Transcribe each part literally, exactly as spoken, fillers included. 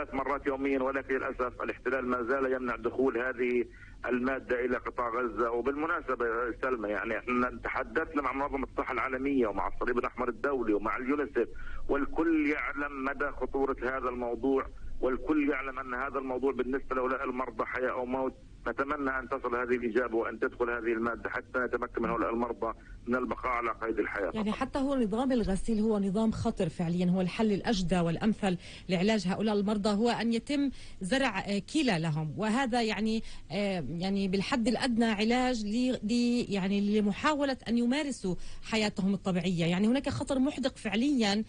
ثلاث مرات يوميا، ولكن للاسف الاحتلال ما زال يمنع دخول هذه الماده الى قطاع غزه. وبالمناسبه سلمى، يعني احنا تحدثنا مع منظمه الصحه العالميه ومع الصليب الاحمر الدولي ومع اليونيسف، والكل يعلم مدى خطوره هذا الموضوع، والكل يعلم ان هذا الموضوع بالنسبه لهؤلاء المرضى حياه او موت. نتمنى ان تصل هذه الاجابه وان تدخل هذه الماده حتى نتمكن من هؤلاء المرضى من البقاء على قيد الحياه. يعني حتى هو نظام الغسيل هو نظام خطر فعليا، هو الحل الاجدى والامثل لعلاج هؤلاء المرضى هو ان يتم زرع كلى لهم، وهذا يعني يعني بالحد الادنى علاج ل يعني لمحاوله ان يمارسوا حياتهم الطبيعيه. يعني هناك خطر محدق فعليا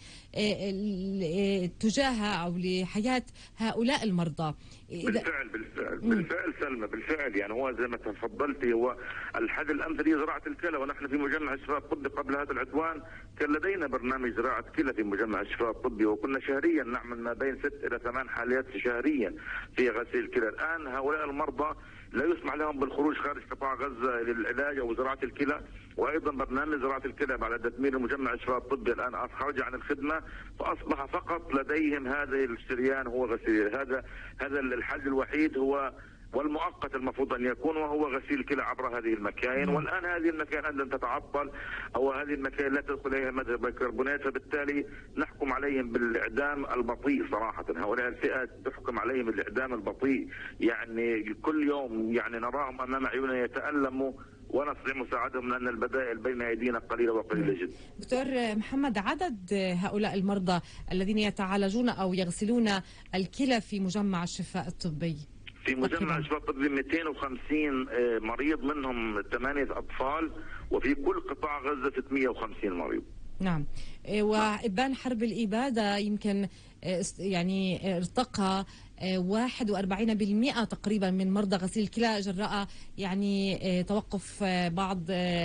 تجاه او لحياه هؤلاء المرضى. بالفعل بالفعل بالفعل سلمى، بالفعل يعني هو زي ما تفضلتي، هو الحل الامثل هي زراعه الكلى. ونحن في مجمع الشفاء الطبي قبل هذا العدوان كان لدينا برنامج زراعه كلى في مجمع الشفاء الطبي، وكنا شهريا نعمل ما بين ست الى ثمان حالات شهريا في غسيل كلى. الان هؤلاء المرضى لا يسمح لهم بالخروج خارج قطاع غزه للعلاج او زراعه الكلى، وايضا برنامج زراعه الكلى بعد تدمير مجمع الشفاء الطبي الان خرج عن الخدمه، فاصبح فقط لديهم هذا الشريان هو غسيل. هذا هذا الحل الوحيد هو والمؤقت المفروض ان يكون، وهو غسيل كلى عبر هذه المكاين. والان هذه المكاين لن تتعطل، او هذه المكاين لا تدخل اليها ماده البيكربونات، فبالتالي نحكم عليهم بالاعدام البطيء صراحه. هؤلاء الفئات تحكم عليهم بالاعدام البطيء، يعني كل يوم يعني نراهم امام عيوننا يتالموا ونستطيع مساعدهم لان البدائل بين ايدينا قليله وقليله جدا. دكتور محمد، عدد هؤلاء المرضى الذين يتعالجون او يغسلون الكلى في مجمع الشفاء الطبي؟ في مجمع الشفاء الطبي مئتين وخمسين مريض، منهم ثمانية أطفال، وفي كل قطاع غزة ستمئة وخمسين مريض. نعم. وإبان حرب الإبادة يمكن يعني ارتقى واحد وأربعين بالمئة تقريبا من مرضى غسيل الكلى جراء يعني توقف بعض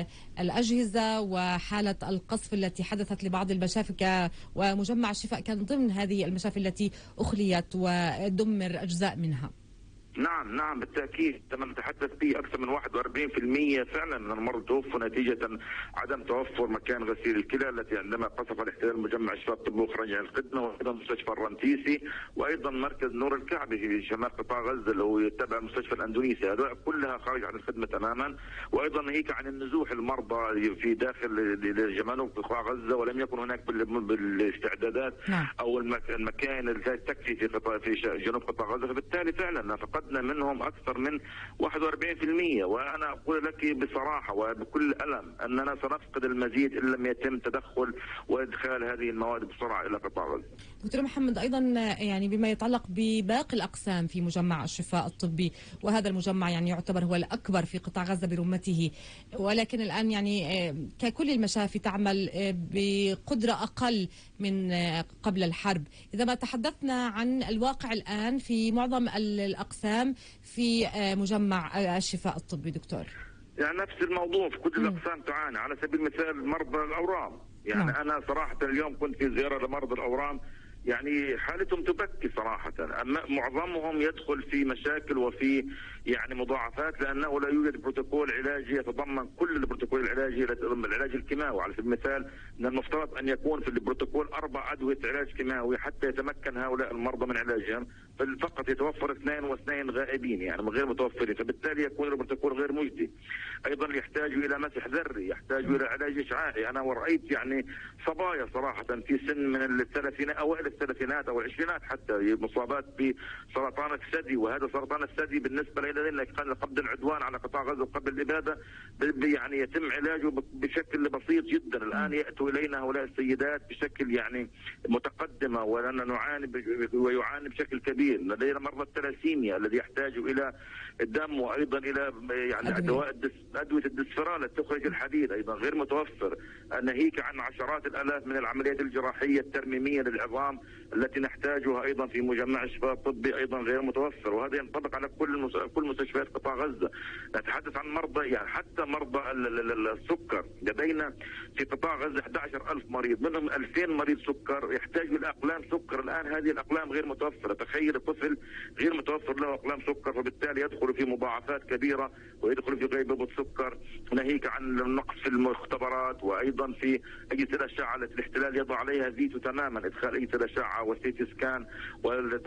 الأجهزة وحالة القصف التي حدثت لبعض المشافي، ومجمع الشفاء كان ضمن هذه المشافي التي أخليت ودمر أجزاء منها. نعم نعم بالتأكيد، لما نتحدث به أكثر من واحد وأربعين بالمئة فعلا من المرضى توفوا نتيجة عدم توفر مكان غسيل الكلى، التي عندما قصف الاحتلال مجمع الشفاء الطبي وخرج عن الخدمة، وأيضا مستشفى الرمسيسي، وأيضا مركز نور الكعبي في شمال قطاع غزة اللي هو يتبع المستشفى الأندونيسي، هذول كلها خارج عن الخدمة تماما. وأيضا ناهيك عن النزوح المرضى في داخل جنوب قطاع غزة، ولم يكن هناك بالاستعدادات أو المكان التي تكفي في قطاع في جنوب قطاع غزة، فبالتالي فعلا فقدنا منهم أكثر من واحد وأربعين بالمئة. وأنا أقول لك بصراحة وبكل ألم أننا سنفقد المزيد إن لم يتم تدخل وإدخال هذه المواد بسرعة إلى قطاع غزة. دكتور محمد، أيضا يعني بما يتعلق بباقي الأقسام في مجمع الشفاء الطبي، وهذا المجمع يعني يعتبر هو الأكبر في قطاع غزة برمته، ولكن الآن يعني ككل المشافي تعمل بقدرة أقل من قبل الحرب. إذا ما تحدثنا عن الواقع الآن في معظم الأقسام في مجمع الشفاء الطبي دكتور، يعني نفس الموضوع في كل الأقسام تعاني. على سبيل المثال مرضى الأورام، يعني م. أنا صراحة اليوم كنت في زيارة لمرضى الأورام، يعني حالتهم تبكي صراحة. أما معظمهم يدخل في مشاكل وفي يعني مضاعفات، لأنه لا يوجد بروتوكول علاجي يتضمن كل البروتوكول العلاجي، العلاج الكيماوي. على سبيل المثال من المفترض أن يكون في البروتوكول أربع أدوية علاج كيماوي حتى يتمكن هؤلاء المرضى من علاجهم، فقط يتوفر اثنين واثنين غائبين يعني من غير متوفرين، فبالتالي يكون البروتوكول غير مجدي. أيضا يحتاجوا إلى مسح ذري، يحتاجوا إلى علاج إشعاعي. أنا ورأيت يعني صبايا صراحة في سن من الثلاثينات أوائل الثلاثينات أو العشرينات حتى مصابات بسرطان الثدي، وهذا سرطان الثدي بالنسبة لنا قبل العدوان على قطاع غزة وقبل الإبادة يعني يتم علاجه بشكل بسيط جدا. الآن يأتوا إلينا هؤلاء السيدات بشكل يعني متقدمة، ولنا نعاني ويعاني بشكل كبير. لدينا مرضى الثلاسيميا الذي يحتاج إلى الدم، وأيضا إلى يعني دواء أدوية الدسفرال التي تخرج الحديد أيضا غير متوفر، ناهيك عن عشرات الآلاف من العمليات الجراحية الترميمية للعظام التي نحتاجها أيضا في مجمع الشفاء الطبي أيضا غير متوفر، وهذا ينطبق على كل كل مستشفيات قطاع غزة. نتحدث عن مرضى يعني حتى مرضى السكر، لدينا في قطاع غزة أحد عشر ألف مريض، منهم ألفين مريض سكر يحتاجوا إلى أقلام سكر. الآن هذه الأقلام غير متوفرة، تخيل الطفل غير متوفر له أقلام سكر، فبالتالي يدخل في مضاعفات كبيرة ويدخل في غيبوبة سكر، ناهيك عن النقص في المختبرات، وأيضا في أجهزة الأشعة التي الاحتلال يضع عليها فيتو تماما إدخال أجهزة الأشعة والسيتي سكان